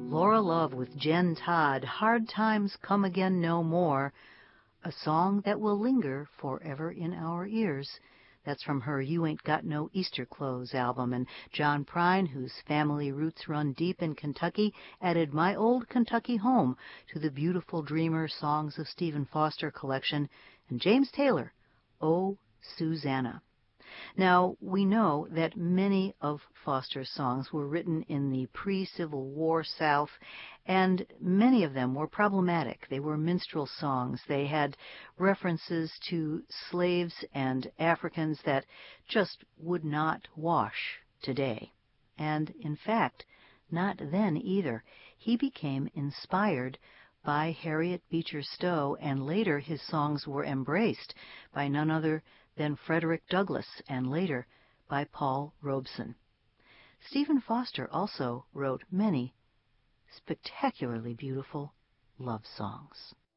Laura Love with Jen Todd, Hard Times Come Again No More, a song that will linger forever in our ears. That's from her You Ain't Got No Easter Clothes album. And John Prine, whose family roots run deep in Kentucky, added My Old Kentucky Home to the Beautiful Dreamer Songs of Stephen Foster collection. And James Taylor, Oh, Susanna. Now, we know that many of Foster's songs were written in the pre-Civil War South, and many of them were problematic. They were minstrel songs. They had references to slaves and Africans that just would not wash today. And, in fact, not then either. He became inspired by Harriet Beecher Stowe, and later his songs were embraced by none other than Frederick Douglass, and later by Paul Robeson. Stephen Foster also wrote many spectacularly beautiful love songs.